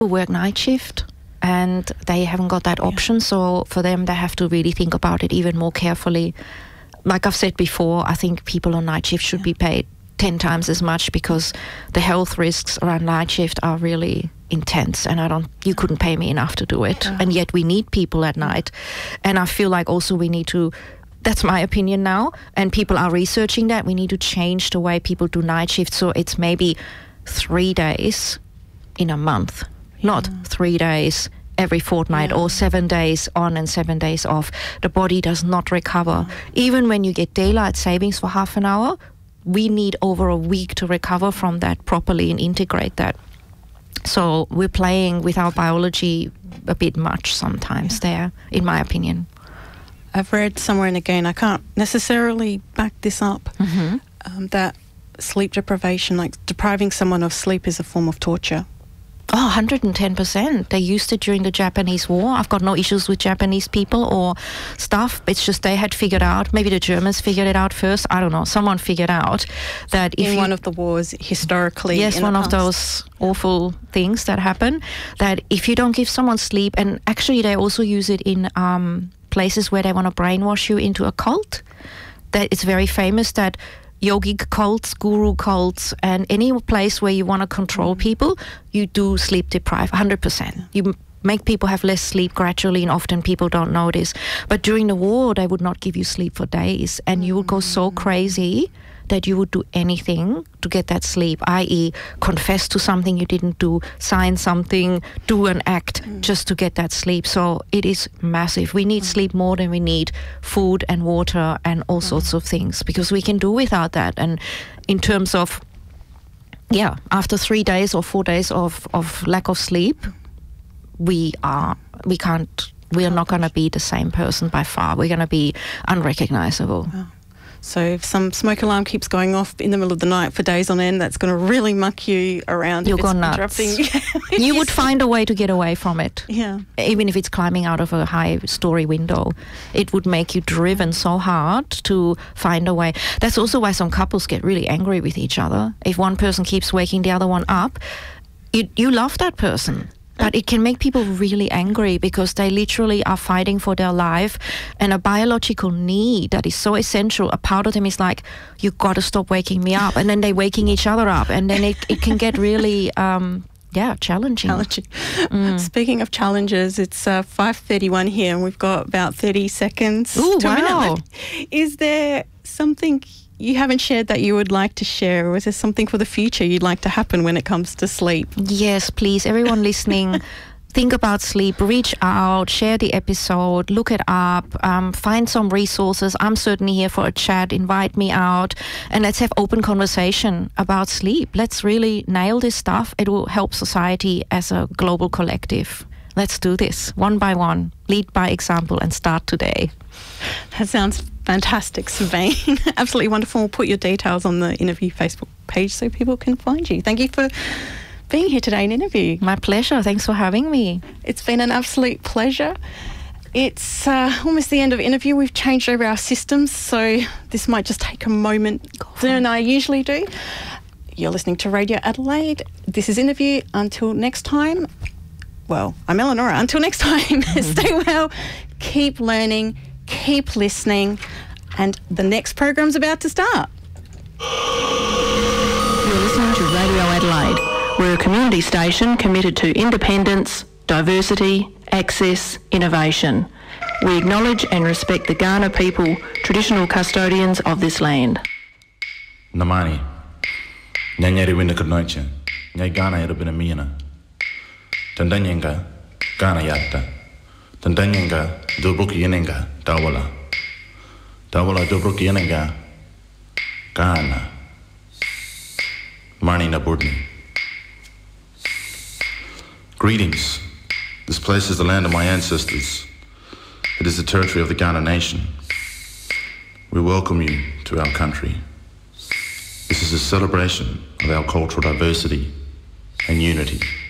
work night shift and they haven't got that option. So for them, they have to really think about it even more carefully. Like I've said before, I think people on night shift should be paid 10 times as much, because the health risks around night shift are really intense, and you couldn't pay me enough to do it. And yet we need people at night. And I feel like also we need to, that's my opinion now, and people are researching that, we need to change the way people do night shift. So it's maybe 3 days in a month, not 3 days every fortnight or 7 days on and 7 days off. The body does not recover. Even when you get daylight savings for half an hour, we need over a week to recover from that properly and integrate that. So we're playing with our biology a bit much sometimes there, in my opinion. I've read somewhere, and again, I can't necessarily back this up, that sleep deprivation, like depriving someone of sleep, is a form of torture. Oh, 110%. They used it during the Japanese War. I've got no issues with Japanese people or stuff. It's just they had figured out, maybe the Germans figured it out first, I don't know, someone figured out that if in one of the wars historically. Yes, one of those awful things that happen, that if you don't give someone sleep, and actually they also use it in places where they want to brainwash you into a cult, that it's very famous that yogic cults, guru cults, and any place where you want to control people, you do sleep deprive, 100%. You make people have less sleep gradually, and often people don't notice. But during the war, they would not give you sleep for days, and you would go so crazy that you would do anything to get that sleep, i.e. confess to something you didn't do, sign something, do an act just to get that sleep. So it is massive. We need sleep more than we need food and water and all sorts of things, because we can do without that. And in terms of, after 3 days or 4 days of lack of sleep, we are not going to be the same person by far. We're going to be unrecognizable. Wow. So if some smoke alarm keeps going off in the middle of the night for days on end, that's going to really muck you around. You'll go nuts. You would find a way to get away from it. Yeah. Even if it's climbing out of a high-story window, it would make you driven so hard to find a way. That's also why some couples get really angry with each other. If one person keeps waking the other one up, you love that person. But it can make people really angry, because they literally are fighting for their life, and a biological need that is so essential. A part of them is like, you got to stop waking me up. And then they're waking each other up. And then it can get really, challenging. Speaking of challenges, it's 5:31 here, and we've got about 30 seconds. Ooh, wow. Is there something you haven't shared that you would like to share, or is there something for the future you'd like to happen when it comes to sleep? Yes, please. Everyone listening, think about sleep, reach out, share the episode, look it up, find some resources. I'm certainly here for a chat. Invite me out, and let's have open conversation about sleep. Let's really nail this stuff. It will help society as a global collective. Let's do this one by one. Lead by example and start today. That sounds fantastic, Sylvain. Absolutely wonderful. We'll put your details on the interview Facebook page so people can find you. Thank you for being here today in interview. My pleasure. Thanks for having me. It's been an absolute pleasure. It's almost the end of the interview. We've changed over our systems, so this might just take a moment than I usually do. You're listening to Radio Adelaide. This is Interview. Until next time, well, I'm Eleonora. Until next time, stay well, keep learning, keep listening, and the next program's about to start. You're listening to Radio Adelaide. We're a community station committed to independence, diversity, access, innovation. We acknowledge and respect the Kaurna people, traditional custodians of this land. Namani, Nyanyari Winnakarnocha, Nyagana Erabinamina, Tandanyenga, Gana Yatta, Tandanyenga, Dobruki Yenenga, Dawala, Dawala Dobruki Yenenga, Gana, Marni Naburdni. Greetings. This place is the land of my ancestors. It is the territory of the Kaurna nation. We welcome you to our country. This is a celebration of our cultural diversity and unity.